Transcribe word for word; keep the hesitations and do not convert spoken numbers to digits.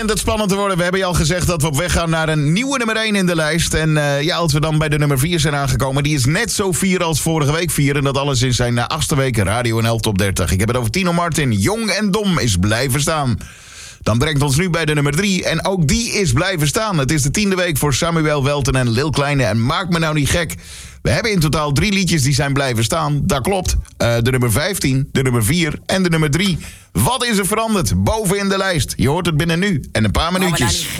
En dat spannend te worden. We hebben je al gezegd dat we op weg gaan naar een nieuwe nummer één in de lijst. En uh, ja, als we dan bij de nummer vier zijn aangekomen, die is net zo vier als vorige week vier. En dat alles in zijn uh, achtste week Radio N L Top dertig. Ik heb het over Tino Martin. Jong en dom is blijven staan. Dan brengt ons nu bij de nummer drie. En ook die is blijven staan. Het is de tiende week voor Samuel Welten en Lil Kleine. En maak me nou niet gek. We hebben in totaal drie liedjes die zijn blijven staan. Dat klopt. Uh, de nummer vijftien, de nummer vier en de nummer drie. Wat is er veranderd? Boven in de lijst. Je hoort het binnen nu en een paar minuutjes.